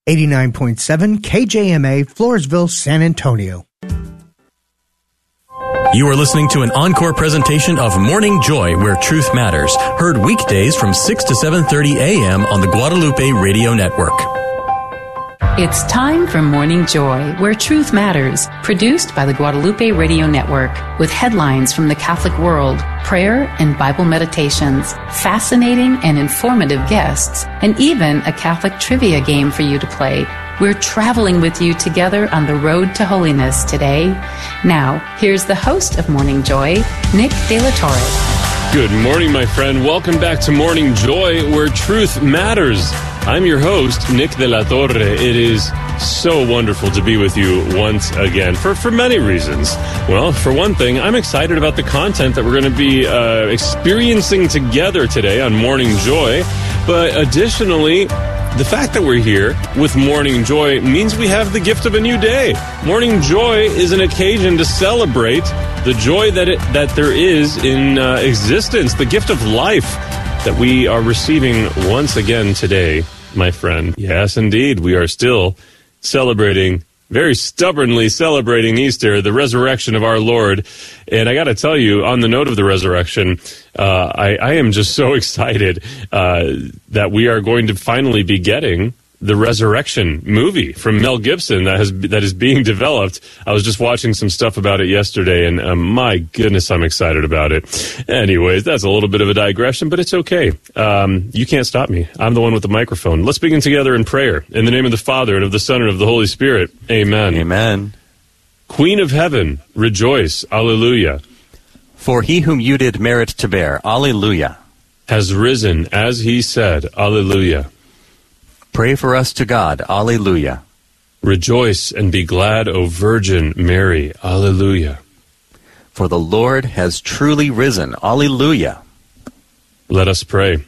89.7 KJMA, Floresville, San Antonio. You are listening to an encore presentation of Morning Joy, where truth matters. Heard weekdays from 6 to 7:30 a.m. on the Guadalupe Radio Network. It's time for Morning Joy, where truth matters. Produced by the Guadalupe Radio Network, with headlines from the Catholic world, prayer and Bible meditations, fascinating and informative guests, and even a Catholic trivia game for you to play. We're traveling with you together on the road to holiness today. Now, here's the host of Morning Joy, Nick De La Torre. Good morning, my friend. Welcome back to Morning Joy, where truth matters. I'm your host, Nick De La Torre. It is so wonderful to be with you once again for many reasons. Well, for one thing, I'm excited about the content that we're going to be experiencing together today on Morning Joy. But additionally, the fact that we're here with Morning Joy means we have the gift of a new day. Morning Joy is an occasion to celebrate the joy that there is in existence, the gift of life that we are receiving once again today, my friend. Yes, indeed, we are still celebrating, very stubbornly celebrating Easter, the resurrection of our Lord. And I got to tell you, on the note of the resurrection, I am just so excited that we are going to finally be getting the Resurrection movie from Mel Gibson that is being developed. I was just watching some stuff about it yesterday, and my goodness, I'm excited about it. Anyways, that's a little bit of a digression, but it's okay. You can't stop me. I'm the one with the microphone. Let's begin together in prayer. In the name of the Father, and of the Son, and of the Holy Spirit. Amen. Amen. Queen of heaven, rejoice. Alleluia. For he whom you did merit to bear, Alleluia, has risen as he said. Alleluia. Pray for us to God. Alleluia. Rejoice and be glad, O Virgin Mary. Alleluia. For the Lord has truly risen. Alleluia. Let us pray.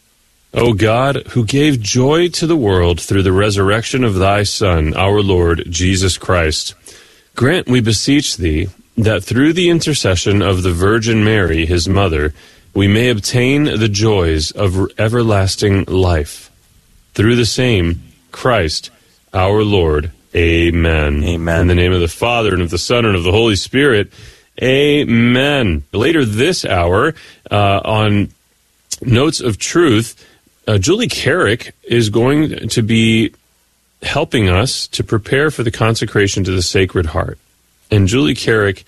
O God, who gave joy to the world through the resurrection of thy Son, our Lord Jesus Christ, grant, we beseech thee, that through the intercession of the Virgin Mary, his mother, we may obtain the joys of everlasting life. Through the same Christ, our Lord. Amen. Amen. In the name of the Father, and of the Son, and of the Holy Spirit. Amen. Later this hour, on Notes of Truth, Julie Carrick is going to be helping us to prepare for the consecration to the Sacred Heart. And Julie Carrick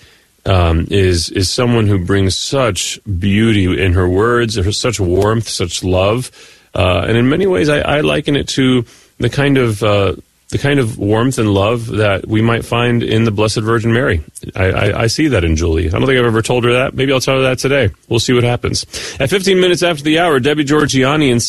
is someone who brings such beauty in her words, such warmth, such love. And in many ways, I liken it to the kind of warmth and love that we might find in the Blessed Virgin Mary. I see that in Julie. I don't think I've ever told her that. Maybe I'll tell her that today. We'll see what happens. At 15 minutes after the hour, Debbie Georgiani and